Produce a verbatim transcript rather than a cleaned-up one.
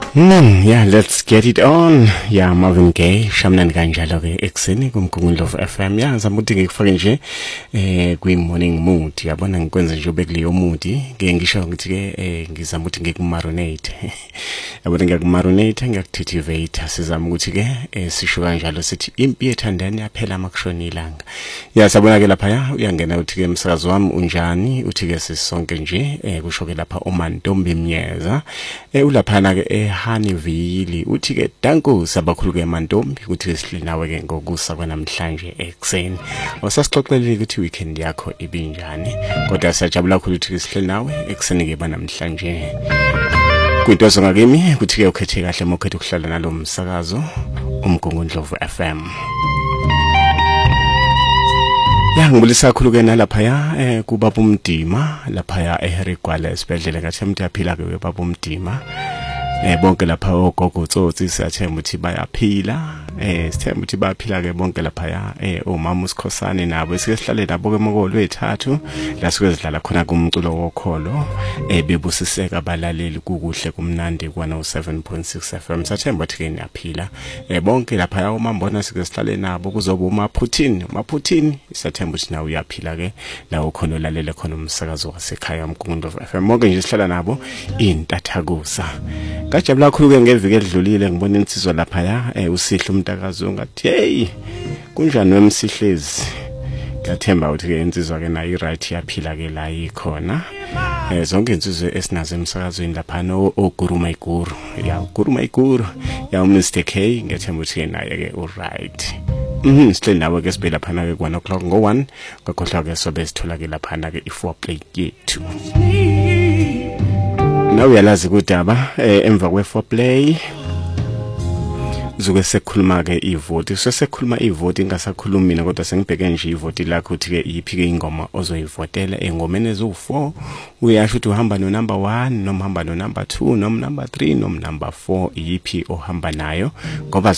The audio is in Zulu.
Mm, yeah, let's get it on. Yeah, Marvin Gaye, shamnani kanjalo ke ekseni kumgungundlo F M. Yeah, ngizamuthi ngikufake nje eh kwi morning mood. Yabona ngikwenza nje ubekuleyo mood. Ke ngisho ngithi ke eh ngizamuthi ngikumarinate. Yabona ngiyakumarinate, ngiyakuthitivate. Sizama ukuthi ke eh sisho kanjalo sithi impi ethandani yaphela makushona ilanga. Yeah, sabona ke lapha ya uyangena uthi ke umsakazo wami unjani? Uthi ke sisonke nje eh kusho ke lapha uMantombi Mnyeza. Eh ulapha na ke eh Hanivili uthi ke dankosi abakhulu ke Mantombi ukuthi sihle nawe ke ngokusa kwanamhlanje ekseni. Osasixoxelile ukuthi weekend yakho ibinjani kodwa siyajabula kakhulu ukuthi sihle nawe ekseni ke banamhlanje. Kwintozo ngakimi ukuthi ke ukhethe kahle mokhethe ukuhlala nalo msakazo umgungundlo F M. Ya ngibulisa kakhulu ke nalapha ya eh kubaba uMdima lapha ya eHerigwala esibedlela ngathi emthaphila ke baba uMdima. Eh bonke lapha ogogo Tsotsi siyathemba ukuthi bayaphila eh sithemba ukuthi bayaphila ke bonke lapha ya eh omama uSikhosane nabo esikehlale nabo ke mokolo wethathu la sikwezidlala khona kumculo wokholo eh bebusiseka abalaleli kukuhle kumnandi kwa no seven point six F M sathemba ukuthi ke niyaphila eh bonke lapha ya umambona sikehlale nabo kuzoba uMaphuthini uMaphuthini sathemba ukuthi nawe uyaphila ke la ukhona olalele khona umsakazo wasekhaya umgungundlo F M bonke nje sihlala nabo intathakusa. Ngajabula kakhulu ke ngeviki edlulile ngibona insizwa lapha ya eh usihle umntakazo ngathi hey kunjani wemsihlezi ngathemba ukuthi ke insizwa ke nayo right yaphila ke la ikhona eh zonke insizwe esinazo emsakazweni lapha no oguru mayiguru ya oguru mayiguru ya Mister K ngathemba ukuthi naye ke u right. Mhm sihle nawe ke sibela phana ke one o'clock ngo one ngakhohlwa ke sobe sithola ke lapha na ke i four play yethu. Nawe uyalazi kudaba eh emva kwe four play zuke sekukhuluma ke ivote sesekhuluma ivote ingasakhulumi mina kodwa sengibheke nje ivote lakho uthi ke iphi ke ingoma ozoyivotela engomeni ezu four uyasho ukuthi uhamba no number one noma uhamba no number two noma number three noma number four iphi ohamba nayo ngoba